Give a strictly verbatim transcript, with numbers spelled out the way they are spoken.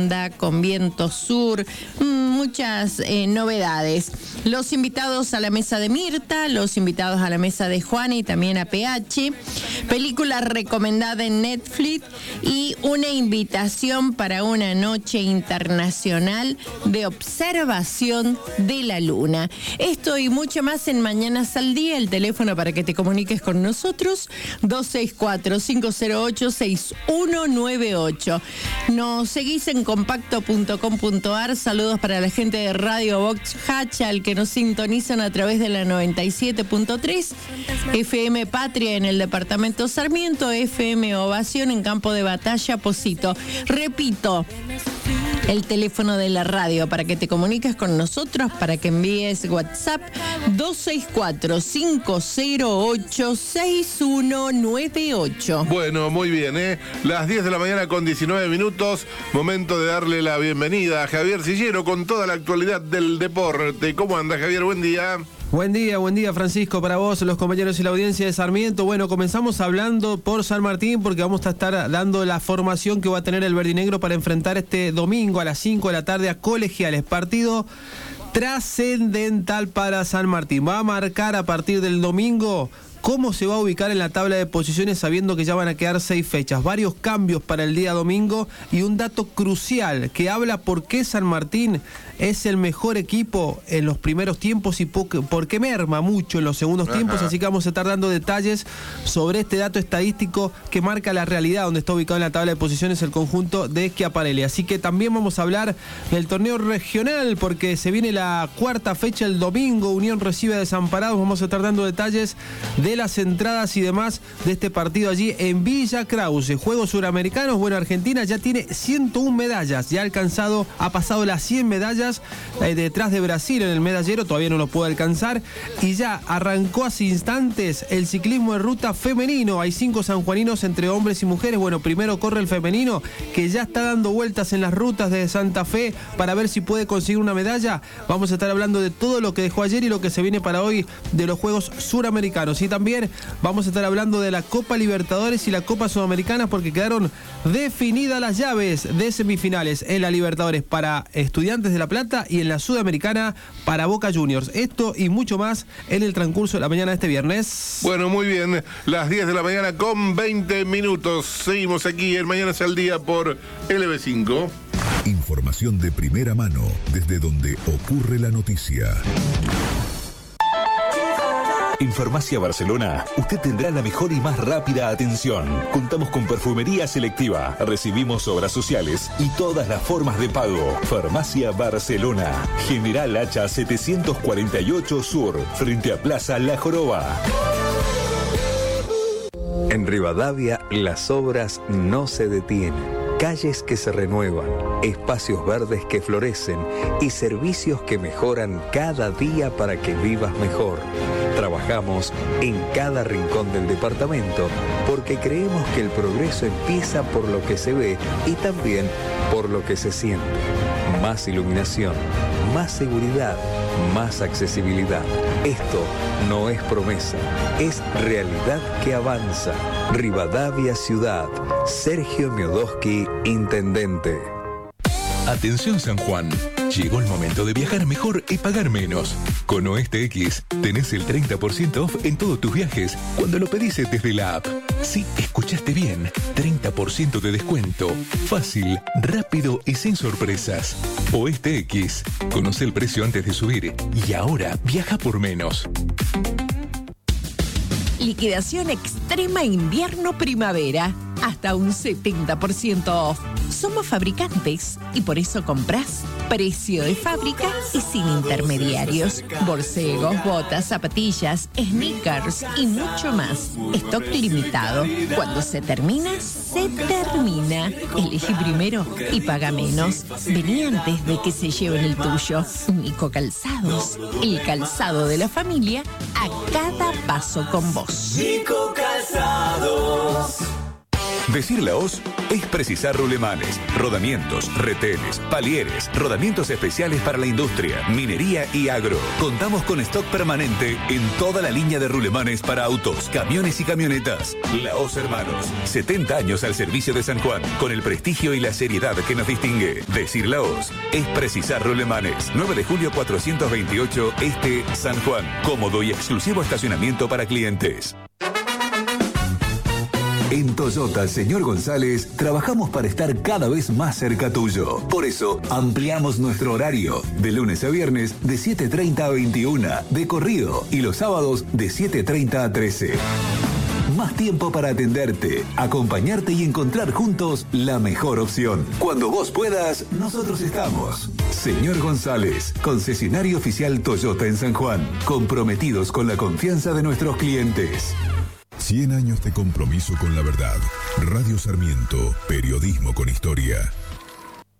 banda con viento sur, muchas eh, novedades. Los invitados a la mesa de Mirta, los invitados a la mesa de Juana y también a P H, película recomendada en Netflix y una invitación para una noche internacional de observación de la luna. Esto y mucho más en Mañanas al Día. El teléfono para que te comuniques con nosotros, dos seis cuatro, cinco cero ocho, seis uno nueve ocho. Nos seguís en compacto punto com punto ar. Saludos para la gente de Radio Vox Hacha, al que nos sintonizan a través de la noventa y siete punto tres, F M Patria en el departamento Sarmiento, F M Ovación en Campo de Batalla, Pocito. Repito, el teléfono de la radio para que te comuniques con nosotros, para que envíes WhatsApp, dos seis cuatro, cinco cero ocho, seis uno nueve ocho. Bueno, muy bien, ¿eh? Las diez de la mañana con diecinueve minutos, momento de darle la bienvenida a Javier Sillero con toda la actualidad del deporte. ¿Cómo anda, Javier? Buen día. Buen día, buen día, Francisco, para vos, los compañeros y la audiencia de Sarmiento. Bueno, comenzamos hablando por San Martín porque vamos a estar dando la formación que va a tener el verdinegro para enfrentar este domingo a las cinco de la tarde a Colegiales. Partido trascendental para San Martín. Va a marcar a partir del domingo cómo se va a ubicar en la tabla de posiciones, sabiendo que ya van a quedar seis fechas. Varios cambios para el día domingo y un dato crucial que habla por qué San Martín es el mejor equipo en los primeros tiempos y por qué merma mucho en los segundos Ajá. tiempos. Así que vamos a estar dando detalles sobre este dato estadístico que marca la realidad donde está ubicado en la tabla de posiciones el conjunto de Schiaparelli. Así que también vamos a hablar del torneo regional porque se viene la cuarta fecha el domingo. Unión recibe a Desamparados. Vamos a estar dando detalles de las entradas y demás de este partido allí en Villa Krause. Juegos Suramericanos. Bueno, Argentina ya tiene ciento una medallas. Ya ha alcanzado, ha pasado las cien medallas eh, detrás de Brasil en el medallero. Todavía no lo puede alcanzar. Y ya arrancó hace instantes el ciclismo de ruta femenino. Hay cinco sanjuaninos entre hombres y mujeres. Bueno, primero corre el femenino, que ya está dando vueltas en las rutas de Santa Fe para ver si puede conseguir una medalla. Vamos a estar hablando de todo lo que dejó ayer y lo que se viene para hoy de los Juegos Suramericanos. Y también vamos a estar hablando de la Copa Libertadores y la Copa Sudamericana porque quedaron definidas las llaves de semifinales en la Libertadores para Estudiantes de La Plata y en la Sudamericana para Boca Juniors. Esto y mucho más en el transcurso de la mañana de este viernes. Bueno, muy bien. Las diez de la mañana con veinte minutos. Seguimos aquí en Mañanas al Día por L B cinco. Información de primera mano desde donde ocurre la noticia. En Farmacia Barcelona, usted tendrá la mejor y más rápida atención. Contamos con perfumería selectiva, recibimos obras sociales y todas las formas de pago. Farmacia Barcelona, General Hacha setecientos cuarenta y ocho Sur, frente a Plaza La Joroba. En Rivadavia, las obras no se detienen. Calles que se renuevan, espacios verdes que florecen y servicios que mejoran cada día para que vivas mejor. Trabajamos en cada rincón del departamento porque creemos que el progreso empieza por lo que se ve y también por lo que se siente. Más iluminación, más seguridad, más accesibilidad. Esto no es promesa, es realidad que avanza. Rivadavia Ciudad. Sergio Miodoski, Intendente. Atención San Juan, llegó el momento de viajar mejor y pagar menos. Con Oeste X tenés el treinta por ciento off en todos tus viajes cuando lo pedís desde la app. Sí, escuchaste bien, treinta por ciento de descuento. Fácil, rápido y sin sorpresas. Oeste X, conoce el precio antes de subir y ahora viaja por menos. Liquidación extrema invierno-primavera. Hasta un setenta por ciento off. Somos fabricantes y por eso comprás precio de fábrica y sin intermediarios. Borcegos, botas, zapatillas, sneakers y mucho más. Stock limitado. Cuando se termina, se termina. Elegí primero y paga menos. Vení antes de que se lleven el tuyo. Nico Calzados. El calzado de la familia a cada paso con vos. Nico Calzados. Decir la hoz es precisar rulemanes, rodamientos, retenes, palieres, rodamientos especiales para la industria, minería y agro. Contamos con stock permanente en toda la línea de rulemanes para autos, camiones y camionetas. La Hoz Hermanos, setenta años al servicio de San Juan, con el prestigio y la seriedad que nos distingue. Decir la Hoz es precisar rulemanes. nueve de julio cuatrocientos veintiocho, Este, San Juan. Cómodo y exclusivo estacionamiento para clientes. En Toyota Señor González trabajamos para estar cada vez más cerca tuyo. Por eso ampliamos nuestro horario de lunes a viernes de siete treinta a veintiuna de corrido y los sábados de siete treinta a trece. Más tiempo para atenderte, acompañarte y encontrar juntos la mejor opción. Cuando vos puedas, nosotros estamos. Señor González, concesionario oficial Toyota en San Juan, comprometidos con la confianza de nuestros clientes. cien años de compromiso con la verdad. Radio Sarmiento, periodismo con historia.